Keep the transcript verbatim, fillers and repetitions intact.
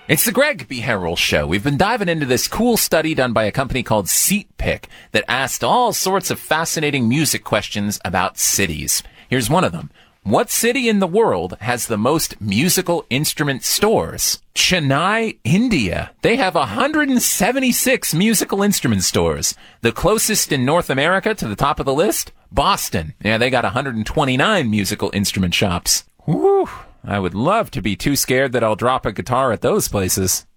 It's the Greg B. Harrell Show. We've been diving into this cool study done by a company called SeatPick that asked all sorts of fascinating music questions about cities. Here's one of them. What city in the world has the most musical instrument stores? Chennai, India. They have one hundred seventy-six musical instrument stores. The closest in North America to the top of the list? Boston. Yeah, they got one hundred twenty-nine musical instrument shops. Whew. I would love to be too scared that I'll drop a guitar at those places.